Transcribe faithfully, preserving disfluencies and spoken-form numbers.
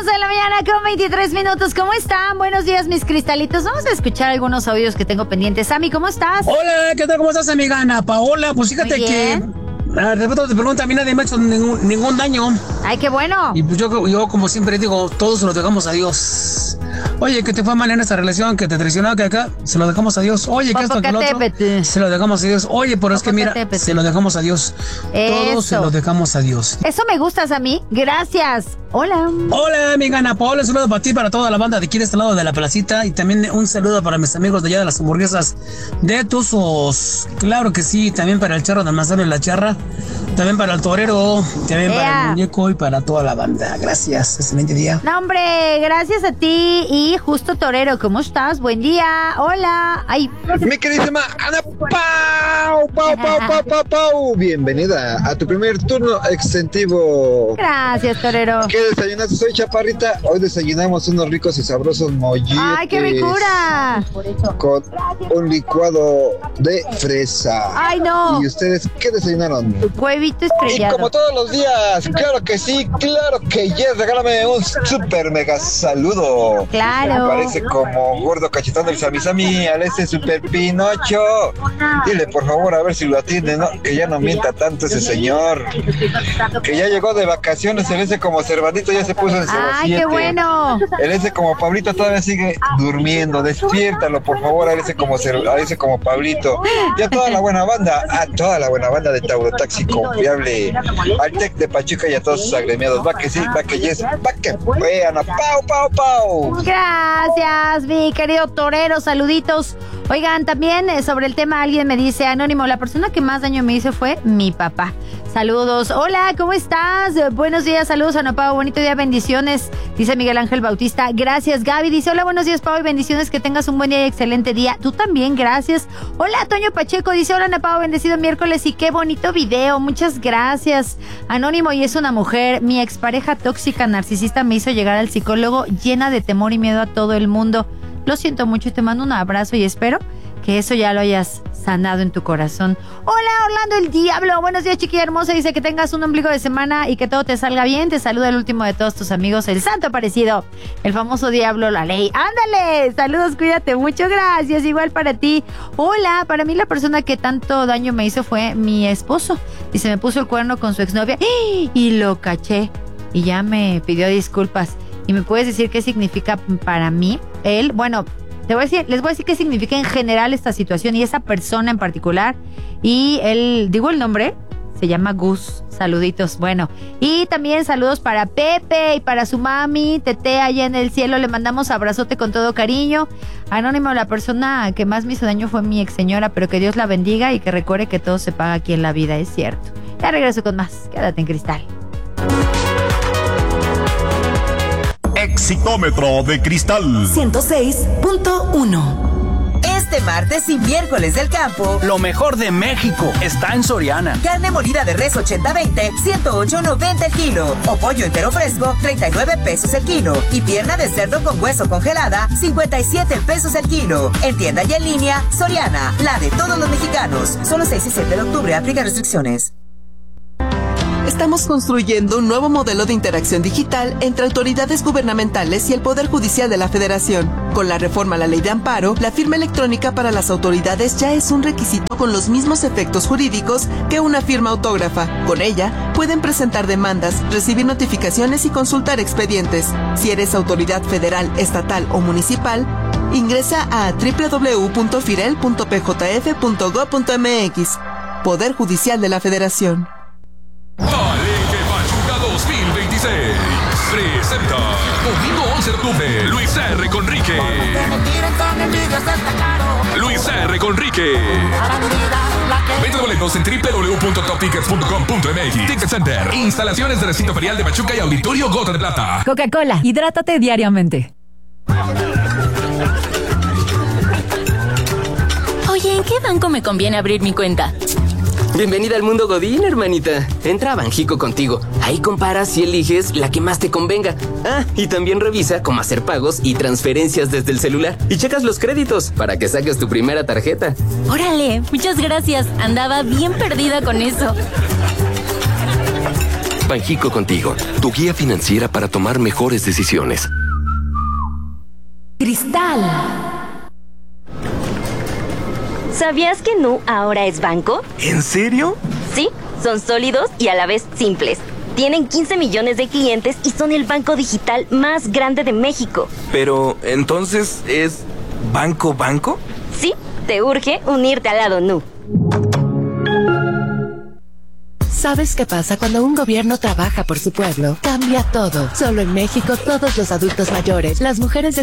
once de la mañana con veintitrés minutos. ¿Cómo están? Buenos días, mis cristalitos. Vamos a escuchar algunos audios que tengo pendientes. Sammy, ¿cómo estás? Hola, ¿qué tal? ¿Cómo estás, amiga Ana Paola? Pues fíjate que... Al respecto te pregunta, a mí nadie me ha hecho ningún, ningún daño. Ay, qué bueno. Y pues yo, yo como siempre digo, todos se lo dejamos a Dios. Oye, que te fue mal en esta relación, que te traicionó, que acá, se lo dejamos a Dios. Oye, que esto, que lo otro, se lo dejamos a Dios. Oye, pero es que mira, se lo dejamos a Dios. Todos se lo dejamos a Dios. Eso me gustas a mí. Gracias. Hola. Hola, amiga Ana Paola. Un saludo para ti, para toda la banda de aquí de este lado de la placita. Y también un saludo para mis amigos de allá de las hamburguesas de Tuzos. Claro que sí. También para el charro de Manzano y la Charra. También para el torero. También yeah. para el muñeco y para toda la banda. Gracias. Excelente día. No, hombre, gracias a ti. Y justo torero, ¿cómo estás? Buen día. Hola. Ay. Mi queridísima Ana Pau, Pau, Pau, Pau, Pau, Pau. Bienvenida a tu primer turno extensivo. Gracias, torero. ¿Qué desayunaste? Soy Chaparrita. Hoy desayunamos unos ricos y sabrosos molletes. ¡Ay, qué ricura! Con un licuado de fresa. ¡Ay, no! ¿Y ustedes qué desayunaron? Huevito estrellado. Y como todos los días, claro que sí, claro que yes. Regálame un super mega saludo. Claro. Me parece como gordo cachetando el Sami Sami al ese super Pinocho. Dile por favor a ver si lo atiende, ¿no? Que ya no mienta tanto ese señor. Que ya llegó de vacaciones, el ese como Cervadito ya se puso en cero siete. ¡Ay, qué bueno! El ese como Pablito todavía sigue durmiendo. Despiértalo, por favor, a ese como, a ese como Pablito. Y a toda la buena banda, a toda la buena banda de Tauro Taxi Confiable, al Tec de Pachuca y a todos sus agremiados. Va que sí, va que yes, va que fue, Ana Pau, Pau, Pau. Gracias, mi querido torero, saluditos. Oigan, también eh, sobre el tema alguien me dice, Anónimo, la persona que más daño me hizo fue mi papá. Saludos. Hola, ¿cómo estás? Buenos días, saludos, Ana Pau. Bonito día, bendiciones. Dice Miguel Ángel Bautista. Gracias, Gaby. Dice, hola, buenos días, Pau, y bendiciones. Que tengas un buen día y excelente día. Tú también, gracias. Hola, Toño Pacheco. Dice, hola, Ana Pau, bendecido miércoles y qué bonito video. Muchas gracias. Anónimo, y es una mujer. Mi expareja tóxica, narcisista, me hizo llegar al psicólogo llena de temor y miedo a todo el mundo. Lo siento mucho y te mando un abrazo y espero que eso ya lo hayas sanado en tu corazón. Hola, Orlando el Diablo. Buenos días, chiquilla hermosa. Dice que tengas un ombligo de semana y que todo te salga bien. Te saluda el último de todos tus amigos, el Santo Aparecido, el famoso Diablo, la ley. ¡Ándale! Saludos, cuídate mucho. Gracias. Igual para ti. Hola, para mí la persona que tanto daño me hizo fue mi esposo. Y se me puso el cuerno con su exnovia y lo caché. Y ya me pidió disculpas. ¿Y me puedes decir qué significa para mí? Él, bueno... Te voy a decir, les voy a decir qué significa en general esta situación y esa persona en particular. Y él, digo el nombre, se llama Gus. Saluditos, bueno. Y también saludos para Pepe y para su mami, Tete, allá en el cielo. Le mandamos abrazote con todo cariño. Anónimo, la persona que más me hizo daño fue mi ex señora, pero que Dios la bendiga y que recuerde que todo se paga aquí en la vida, es cierto. Ya regreso con más. Quédate en Cristal. Exitómetro de Cristal ciento seis punto uno. Este martes y miércoles del campo, lo mejor de México está en Soriana. Carne molida de res ochenta veinte, ciento ocho noventa el kilo. O pollo entero fresco, treinta y nueve pesos el kilo. Y pierna de cerdo con hueso congelada, cincuenta y siete pesos el kilo. En tienda y en línea, Soriana, la de todos los mexicanos. Solo seis y siete de octubre, aplica restricciones. Estamos construyendo un nuevo modelo de interacción digital entre autoridades gubernamentales y el Poder Judicial de la Federación. Con la reforma a la Ley de Amparo, la firma electrónica para las autoridades ya es un requisito con los mismos efectos jurídicos que una firma autógrafa. Con ella, pueden presentar demandas, recibir notificaciones y consultar expedientes. Si eres autoridad federal, estatal o municipal, ingresa a doble u doble u doble u punto firel punto p j f punto gob punto m x. Poder Judicial de la Federación. Palenque Pachuca dos mil veintiséis presenta domingo once de octubre Luis R. Conrique. Luis R. Conrique. Venta boletos en doble u doble u doble u punto top tickets punto com punto m x. Ticket Center, instalaciones de recinto ferial de Pachuca y Auditorio Gota de Plata. Coca-Cola, hidrátate diariamente. Oye, ¿en qué banco me conviene abrir mi cuenta? Bienvenida al mundo Godín, hermanita. Entra a Banjico contigo. Ahí comparas y eliges la que más te convenga. Ah, y también revisa cómo hacer pagos y transferencias desde el celular. Y checas los créditos para que saques tu primera tarjeta. Órale, muchas gracias. Andaba bien perdida con eso. Banjico Contigo, tu guía financiera para tomar mejores decisiones. Cristal. ¿Sabías que Nu ahora es banco? ¿En serio? Sí, son sólidos y a la vez simples. Tienen quince millones de clientes y son el banco digital más grande de México. Pero, ¿entonces es banco banco? Sí, te urge unirte al lado Nu. ¿Sabes qué pasa cuando un gobierno trabaja por su pueblo? Cambia todo. Solo en México, todos los adultos mayores, las mujeres de